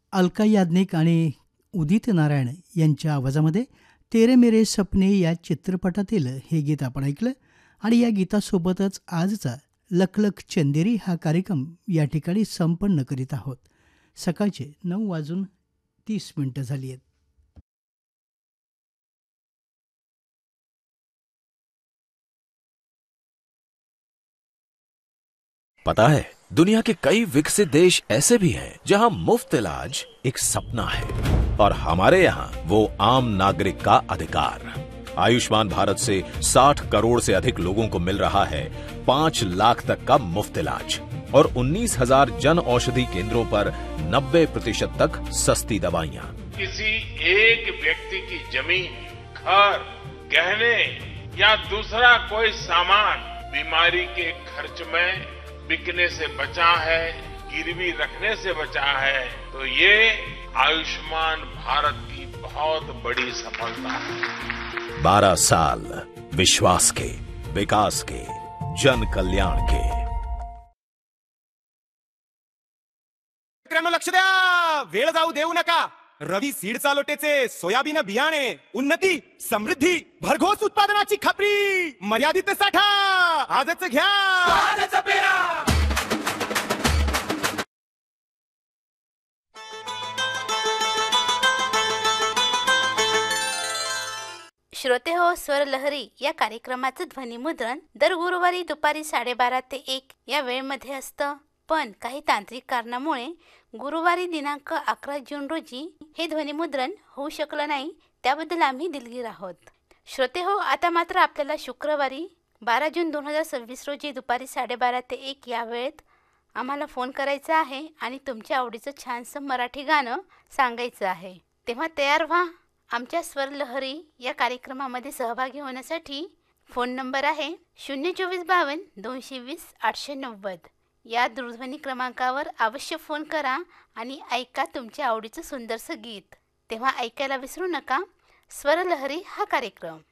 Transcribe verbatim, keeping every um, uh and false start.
अलका याज्ञिक आणि उदित नारायण यांच्या आवाजामध्ये तेरे मेरे सपने या चित्रपटातील हे गीत आपण ऐकलं. आणि या गीतासोबतच आजचा लखलख चंदेरी हा कार्यक्रम या ठिकाणी संपन्न करीत आहोत. सकाळचे नऊ वाजून तीस मिनटं झाली आहेत. पता है, दुनिया के कई विकसित देश ऐसे भी हैं जहां मुफ्त इलाज एक सपना है और हमारे यहाँ वो आम नागरिक का अधिकार. आयुष्मान भारत से साठ करोड़ से अधिक लोगों को मिल रहा है पांच लाख तक का मुफ्त इलाज और उन्नीस हजार जन औषधि केंद्रों पर नब्बे प्रतिशत तक सस्ती दवाइयाँ. किसी एक व्यक्ति की जमीन, घर, गहने या दूसरा कोई सामान बीमारी के खर्च में बिकने से बचा है, गिरवी रखने से बचा है, तो ये आयुष्मान भारत की बहुत बड़ी सफलता है. बारह साल विश्वास के, विकास के, जन कल्याण के. लक्ष द्या, वेळ जाऊ देऊ नका. रवी सीड चालोटेचे सोयाबीन बियाणे, उन्नती, समृद्धी, भरघोस उत्पादनाची खात्री, मर्यादित साठा, आजच घ्या. आजच पेरा. श्रोते हो, स्वर लहरी या कार्यक्रमाचं ध्वनिमुद्रण दर गुरुवारी दुपारी साडेबारा ते एक या वेळेमध्ये असतं. पण काही तांत्रिक कारणामुळे गुरुवारी दिनांक अकरा जून रोजी हे ध्वनिमुद्रण होऊ शकलं नाही. त्याबद्दल आम्ही दिलगीर आहोत. श्रोते हो, आता मात्र आपल्याला शुक्रवारी बारा जून दोन हजार सव्वीस रोजी दुपारी साडेबारा ते एक या वेळेत आम्हाला फोन करायचा आहे आणि तुमच्या आवडीचं छानसं मराठी गाणं सांगायचं आहे. तेव्हा तयार व्हा. आमच्या स्वर लहरी या कार्यक्रमामध्ये सहभागी होण्यासाठी फोन नंबर आहे शून्य चोवीस बावन्न दोनशे वीस आठशे नव्वद. या दूरध्वनी क्रमांकावर अवश्य फोन करा आणि ऐका तुमच्या आवडीचं सुंदरसं गीत. तेव्हा ऐकायला विसरू नका स्वर लहरी हा कार्यक्रम.